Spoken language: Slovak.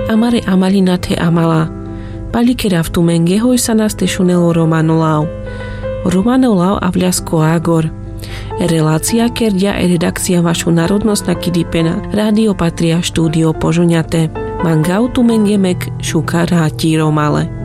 amare amalinate amala. Palikera v tumenge hoj sa nas tešunelo Romanolav. Romanolav avľasko Agor. Relácia kerdia e redakcia vašu národnostná kidipena. Rádio Patria štúdio Požuňate. Mangau tumenge mek šuka ráti Romale.